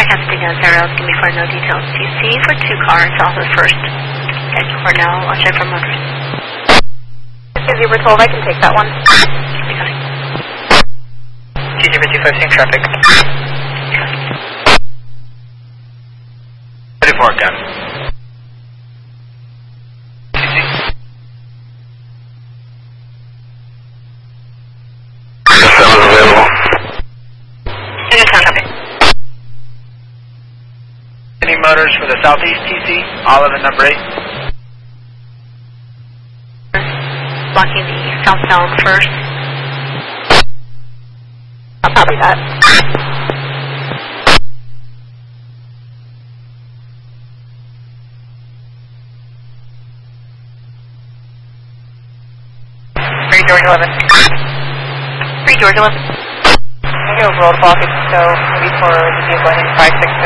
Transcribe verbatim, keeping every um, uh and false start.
Forecast Stigma Zero, it's going to be for no details. C C for two cars, off the first. Okay, Cornell, I'll check for motors. As you were told, I can take that one. Okay. T zero two five, same traffic. Ready for it, gun. Any motors for the southeast T C, Olive and number eight. Blocking the southbound first. I'll copy that. Three George eleven. Three George eleven. I'm going to roll the blockage, so maybe for the vehicle in five six six.